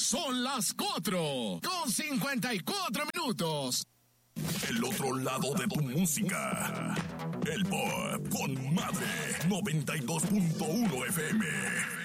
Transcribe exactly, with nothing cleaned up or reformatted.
Son las cuatro con cincuenta y cuatro minutos. El otro lado de tu música. El Pop con Madre noventa y dos punto uno F M.